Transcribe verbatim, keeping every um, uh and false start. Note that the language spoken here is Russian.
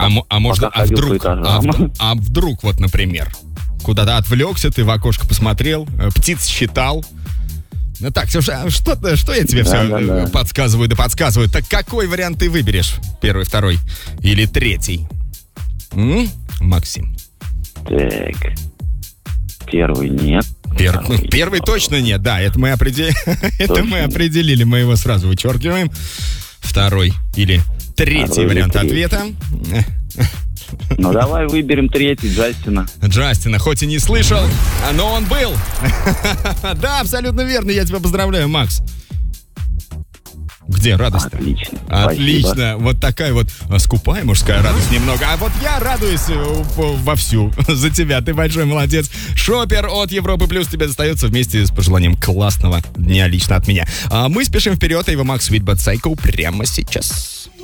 мо- а может, Пока а ходил вдруг, по этажам. а, в- а вдруг, вот, например, куда-то отвлекся, ты в окошко посмотрел, э, птиц считал. Ну так, Ксюша, что, ты- что я тебе Да, все да, э, да. подсказываю да подсказываю? Так какой вариант ты выберешь? Первый, второй или третий? М? Максим. Так. Первый нет. Пер- ну, Второй первый нет. точно нет, да, это мы, определи... это Точно мы нет. определили, мы его сразу вычеркиваем. Второй или третий Второй или вариант третий. ответа. Ну давай выберем третий, Джастина. Джастина, хоть и не слышал, но он был. Да, абсолютно верно, я тебя поздравляю, Макс. Где радость? Отлично. Отлично, Спасибо. вот такая вот а, скупая мужская радость немного. А вот я радуюсь э, по- вовсю за тебя, ты большой молодец. Шопер от Европы Плюс тебе достается вместе с пожеланием классного дня лично от меня. А мы спешим вперед, и его Макс Витбат Сайко прямо сейчас.